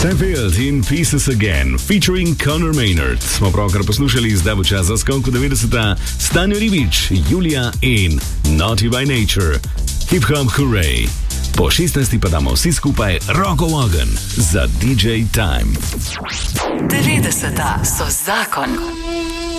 Seinfeld in Pieces Again, featuring Conor Maynard. Smo pravkar poslušali, zdaj bo čas za skok v 90. Stanjo Ribič, Julija in Naughty by Nature. Hip Hop Hooray. Po 16. pa damo vsi skupaj roko v ogenj za DJ Time. 90. so zakon.